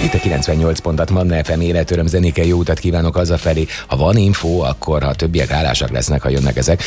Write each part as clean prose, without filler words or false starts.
Itt a 98 pontat Manna FM életöröm zenékkel, jó utat kívánok hazafelé. Ha van info, akkor ha többiek hálásak lesznek, ha jönnek ezek.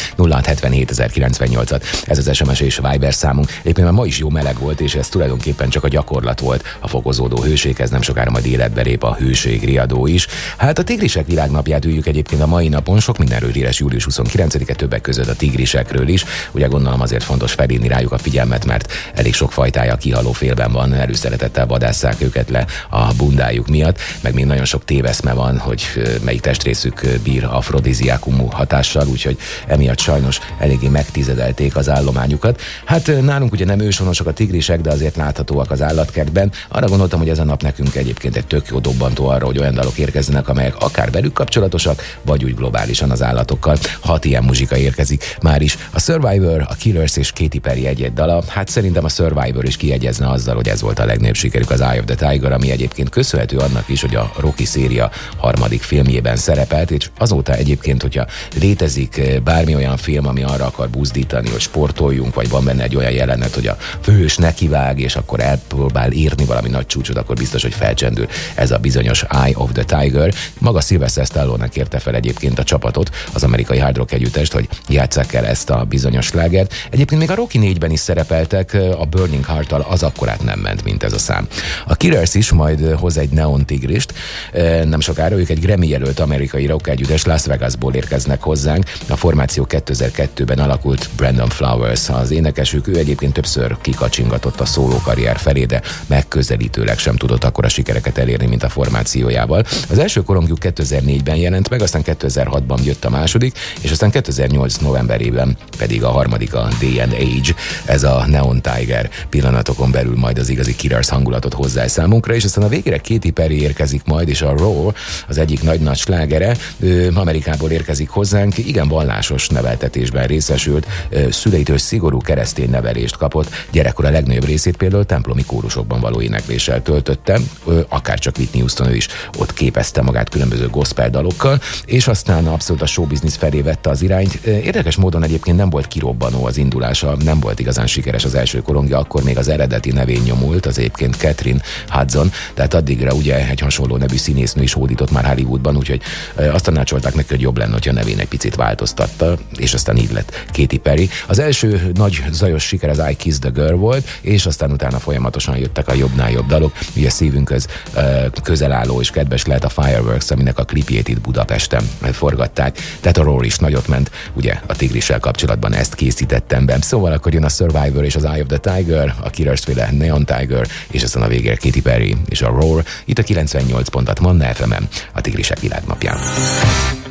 0677 ez az SMS és Viber számunk. Éppen már ma is jó meleg volt, és ez tulajdonképpen csak a gyakorlat volt. A fokozódó hőséghez nem sokára majd életbe lép a hőségriadó is. Hát a tigrisek világnapját üljük egyébként a mai napon. Sok mindenről híres július 29-e, többek között a tigrisekről is. Ugye gondolom azért fontos felhívni rájuk a figyelmet, mert elég sok fajtája kihaló félben van, előszeretettel vadásszák őket le a bundájuk miatt, meg még nagyon sok téveszme van, hogy melyik testrészük bír afrodiziákumú hatással, úgyhogy emiatt sajnos eléggé megtizedelték az állományukat. Hát nálunk ugye nem őshonosok a tigrisek, de azért láthatóak az állatkertben. Arra gondoltam, hogy ez a nap nekünk egyébként egy tök jó dobbantó arra, hogy olyan dalok érkezzenek, amelyek akár velük kapcsolatosak, vagy úgy globálisan az állatokkal. 6 ilyen muzsika érkezik már is. A Survivor, a Killers és Katy Perry egy-egy dala. Hát szerintem a Survivor is kiegyezne azzal, hogy ez volt a legnagyobb sikerük, az Eye of the Tiger, ami egyébként köszönhető annak is, hogy a Rocky széria harmadik filmjében szerepelt, és azóta egyébként, hogyha létezik bármi olyan film, ami arra akar buzdítani, hogy sportoljunk, vagy van benne egy olyan jelenet, hogy a főhős nekivág, és akkor elpróbál írni valami nagy csúcsot, akkor biztos, hogy felcsendül ez a bizonyos Eye of the Tiger. Maga Sylvester Stallone kérte fel egyébként a csapatot, az amerikai hard rock együttest, hogy játsszák el ezt a bizonyos slágert. Egyébként még a Rocky 4-ben is szerepeltek, a Burning Heart-tal az akkorát nem ment, mint ez a szám. A Killers is majd hoz egy neon tigrist. Nem sokára ők egy Grammy jelölt amerikai rock együttes Las Vegasból érkeznek hozzánk. A formáció 2002-ben alakult. Brandon Flowers az énekesük, ő egyébként többször kikacsingatott a szólókarrier felé, de megközelítőleg sem tudott akkora sikereket elérni, mint a formációjával. Az első korongjuk 2004-ben jelent meg, aztán 2006-ban jött a második, és aztán 2008 novemberében pedig a harmadik, a Day and Age. Ez a Neon Tiger pillanatokon belül majd az igazi Killers hangulatot hozzá számunkra, és aztán a végére Katy Perry érkezik majd, és a Roar, az egyik nagy slágere, Amerikából érkezik hozzánk, igen vallásos neveltetésben részesült, szüleitől szigorú keresztény nevelést kapott, gyerekkora legnagyobb részét például templomi kórusokban való énekléssel töltötte, akárcsak Whitney Houston, ő is ott képezte magát különböző gospel dalokkal, és aztán abszolút a showbiznisz felé vette az irányt. Érdekes módon egyébként nem volt kirobbanó az indulása, nem volt igazán sikeres az első korongja, akkor még az eredeti nevén nyomult, az egyébként Catherine Hudson, tehát addigra ugye egy hasonló nevű színésznő is hódított már Hollywoodban, úgyhogy azt tanácsolták neki, hogy jobb lenne, hogyha a nevén egy picit változtatta, és aztán így lett Katy Perry. Az első nagy zajos siker az I Kissed the Girl volt, és aztán utána folyamatosan jöttek a jobbnál jobb dalok, ugye szívünkhöz közel álló és kedves lehet a Fireworks, aminek a klipjét itt Budapesten forgatták, tehát a Roar is nagyot ment, ugye a tigrissel kapcsolatban ezt készítettem be. Szóval akkor jön a Survivor és az Eye of the Tiger, a Killers-féle Neon Tiger, és aztán a végére Katy Perry és a Roar, itt a 98 pontat Manna FM-en, a Tigrisek világnapján.